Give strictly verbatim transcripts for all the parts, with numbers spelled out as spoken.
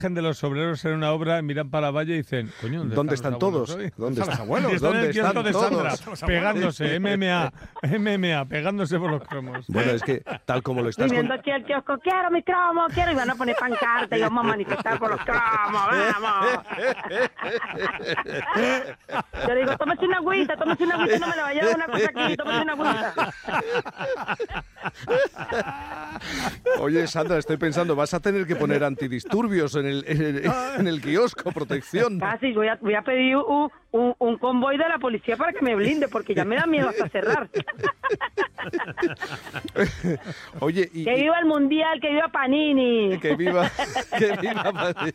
de los obreros en una obra, miran para la valla y dicen, coño, ¿dónde, ¿Dónde están, están todos? hoy? ¿Dónde están los abuelos? Y están en ¿Dónde el kiosco están de Sandra, todos? pegándose, M M A, M M A, pegándose por los cromos. Bueno, es que tal como lo estás Y viendo con... aquí al kiosco, quiero mi cromo, quiero, y van a poner pancarta y vamos a manifestar por los cromos, vamos. Yo digo, tómese una agüita, tómese una agüita, no me le vaya a dar una cosa aquí, tómese una agüita. Oye, Sandra, estoy pensando, vas a tener que poner antidisturbios en el, en el, en el kiosco, protección. Casi, voy a, voy a pedir un, un, un convoy de la policía para que me blinde, porque ya me da miedo hasta cerrar. Oye, y, que viva el Mundial, que viva Panini. Que viva, que viva Panini.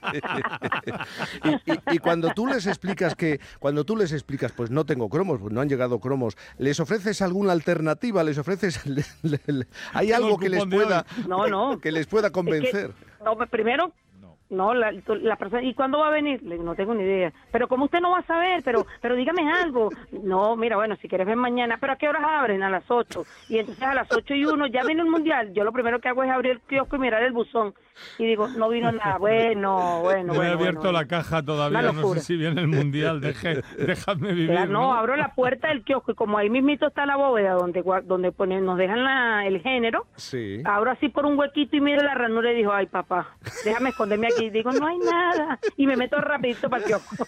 Y, y, y cuando tú les explicas que, cuando tú les explicas, pues no tengo cromos, pues no han llegado cromos, ¿les ofreces alguna alternativa? ¿Les ofreces, le, le, le, hay algo que les pueda, no, no. que les pueda convencer? Es que, no, primero, no, la, la persona, ¿y cuándo va a venir? Le digo, no tengo ni idea. Pero como usted no va a saber, pero pero dígame algo. No, mira, bueno, si quieres ver mañana, ¿pero a qué horas abren? A las ocho. Y entonces a las ocho y uno ya viene el Mundial. Yo lo primero que hago es abrir el kiosco y mirar el buzón. Y digo, no vino nada. Bueno, bueno, no bueno. he abierto bueno, la bueno. caja todavía, no sé si viene el Mundial. Deje, déjame vivir. Ya, no, ¿no? abro la puerta del kiosco y como ahí mismito está la bóveda donde donde ponen, nos dejan la, el género. Sí. Abro así por un huequito y miro la ranura y digo, ay, papá, déjame esconderme aquí. Digo, no hay nada. Y me meto rapidito para el kiosco.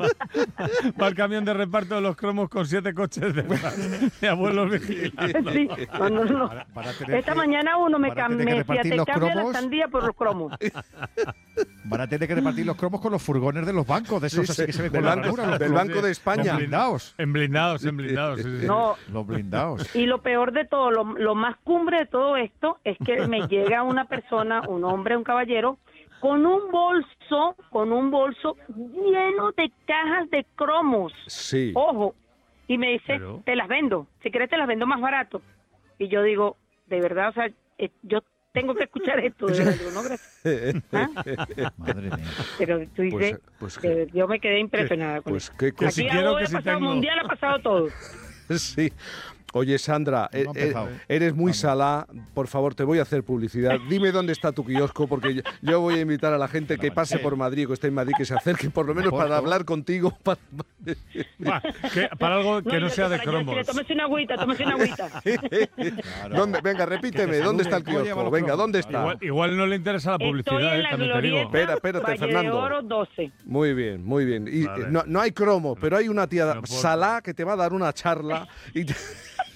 Va el camión de reparto de los cromos con siete coches de, de abuelos vigilando. Sí, no, no, no. Para, para Esta que, mañana uno me para cambia, tener que repartir los cambia la cromos. sandía por los cromos. Van a tener que repartir los cromos con los furgones de los bancos, de esos Sí, así sí, que se ven del con la banco- ranura, los del cromos Banco de España. Los blindados. En blindados, en blindados. Sí, sí. No, Los blindados. y lo peor de todo, lo, lo más cumbre de todo esto es que me llega una persona, un hombre, un caballero, con un bolso, con un bolso lleno de cajas de cromos. Sí. Ojo. Y me dice, Pero- te las vendo. Si querés te las vendo más barato. Y yo digo, de verdad, o sea, eh, yo tengo que escuchar esto. De verdad, digo, no, gracias. ¿Ah? Madre mía. Pero tú dices, pues que yo me quedé impresionada con Pues eso. qué cosa. si Aquí quiero, algo que ha si pasado tengo. mundial, ha pasado todo. Sí. Oye, Sandra, No ha eh, empezado. eh, eres muy Vamos. salá. Por favor, te voy a hacer publicidad. Dime dónde está tu kiosco, porque yo, yo voy a invitar a la gente que pase por Madrid, que esté en Madrid, que se acerque, por lo menos Por para favor. hablar contigo. Para... Va, que- para algo que no, yo sea de para allá, cromos. decirle, tómese una agüita, tómese una agüita. Claro. ¿Dónde? Venga, repíteme, ¿dónde está el ¿Cómo lleva kiosco? los Venga, cromos? ¿dónde está? Igual, igual no le interesa la publicidad, Estoy en eh, la también te digo. glorieta Espera, espérate, Valle Fernando. de Oro doce. Muy bien, muy bien. Y Vale. eh, no, no hay cromo, pero hay una tía No puedo. salá que te va a dar una charla. Y te-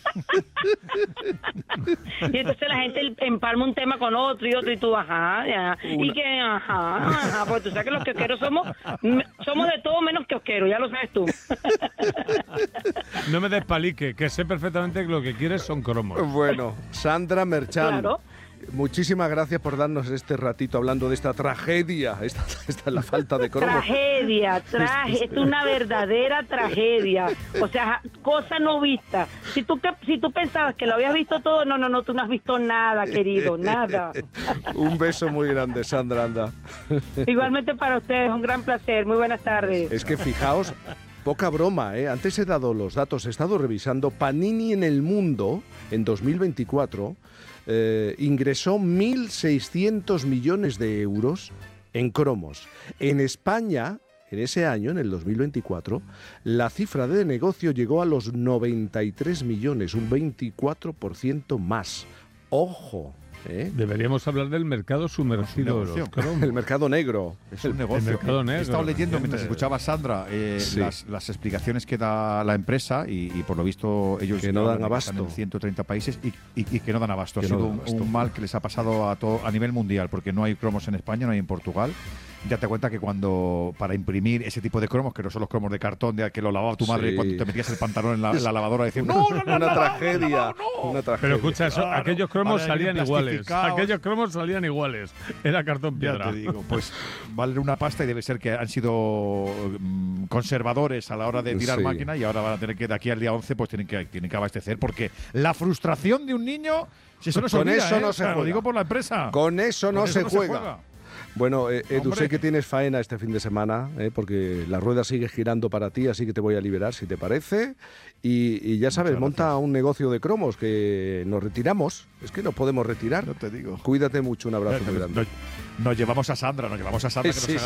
Y entonces la gente empalma un tema con otro y otro y tú, ajá, ya. Una- Y que, ajá, ajá, pues tú sabes que los kiosqueros somos, me- somos de todo menos kiosqueros, ya lo sabes tú. No me despalique, que sé perfectamente que lo que quieres son cromos. Bueno, Sandra Merchan. Claro. Muchísimas gracias por darnos este ratito hablando de esta tragedia, esta, esta la falta de cromos. Tragedia, traje, es una verdadera tragedia. O sea, cosa no vista. Si tú, que- si tú pensabas que lo habías visto todo, no, no, no, tú no has visto nada, querido, nada. Un beso muy grande, Sandra, anda. Igualmente para ustedes, un gran placer. Muy buenas tardes. Es que fijaos, poca broma, ¿eh? Antes he dado los datos, he estado revisando. Panini en el mundo, en dos mil veinticuatro, eh, ingresó mil seiscientos millones de euros en cromos. En España, en ese año, en el dos mil veinticuatro, la cifra de negocio llegó a los noventa y tres millones, un veinticuatro por ciento más. ¡Ojo! ¿eh? Deberíamos hablar del mercado sumergido de negocio. los cromos. El mercado negro. Es un negocio. mercado He negro, estado leyendo ¿entiendes? mientras escuchaba a Sandra eh, Sí. las, las explicaciones que da la empresa y, y por lo visto ellos Que no dan hablan de abasto. están en ciento treinta países y, y- y que no dan abasto. Que ha no sido dan un, abasto. un mal que les ha pasado a, todo, a nivel mundial porque no hay cromos en España, no hay en Portugal. Ya te cuenta que cuando para imprimir ese tipo de cromos, que no son los cromos de cartón de que lo lavaba tu madre Sí. cuando te metías el pantalón en la, en la lavadora y decías, no, no, no, Una no, tragedia, no, una tragedia. Pero escucha eso, Claro, aquellos cromos ahora salían vienen iguales. plastificados. Aquellos cromos salían iguales. Era cartón Ya piedra. te digo, pues vale una pasta y debe ser que han sido mm, conservadores a la hora de tirar Sí. máquina y ahora van a tener que, de aquí al día once, pues tienen que, tienen que abastecer porque la frustración de un niño, si eso no se Con olvida, eso ¿eh? no O se sea, Lo juega. digo por la empresa. Con eso no, Con se, eso juega. Bueno, eh, Edu, Hombre. sé que tienes faena este fin de semana, eh, porque la rueda sigue girando para ti, así que te voy a liberar si te parece. Y, y ya sabes, Muchas monta gracias. un negocio de cromos, que nos retiramos. Es que nos podemos retirar. No te digo. Cuídate mucho, un abrazo muy grande. Nos, nos llevamos a Sandra, nos llevamos a Sandra que nos Sí, haga